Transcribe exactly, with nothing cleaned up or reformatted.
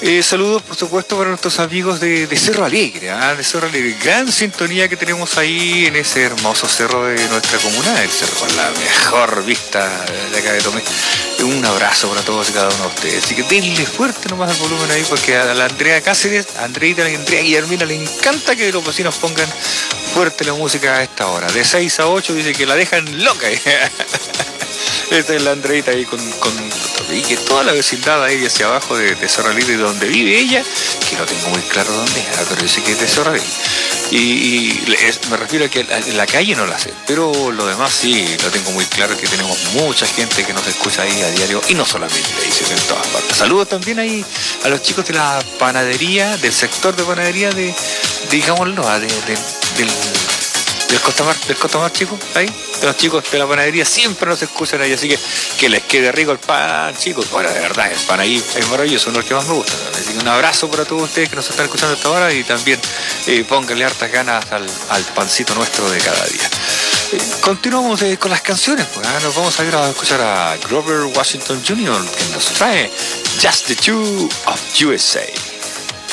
Eh, saludos, por supuesto, para nuestros amigos de, de Cerro Alegre, ¿eh? de Cerro Alegre. Gran sintonía que tenemos ahí en ese hermoso cerro de nuestra comuna, el cerro con la mejor vista de acá de Tomé. Un abrazo para todos y cada uno de ustedes. Así que denle fuerte nomás al volumen ahí, porque a la Andrea Cáceres, a Andreita y a Andrea Guillermina le encanta que los vecinos pongan fuerte la música a esta hora. De seis a ocho dice que la dejan loca. Esta es la Andreita ahí con, con y que toda la vecindad ahí hacia abajo de, de Cerro Alegre, donde vive ella, que no tengo muy claro dónde es, pero yo sé que es de Cerro Alegre. Y, y es, me refiero a que en la calle no la sé, pero lo demás sí lo tengo muy claro, que tenemos mucha gente que nos escucha ahí a diario, y no solamente ahí, sino en todas partes. Saludos también ahí a los chicos de la panadería, del sector de panadería de, de digámoslo, de, de, del del Costamar, del Costamar, chicos, ahí, de los chicos de la panadería siempre nos escuchan ahí, así que que les quede rico el pan, chicos. Bueno, de verdad, el pan ahí es maravilloso, uno de los que más me gusta. Así que un abrazo para todos ustedes que nos están escuchando hasta ahora, y también eh, pónganle hartas ganas al, al pancito nuestro de cada día. Eh, continuamos eh, con las canciones, pues, ¿eh? Nos vamos a ir a escuchar a Grover Washington junior, que nos trae Just the Two of U S A.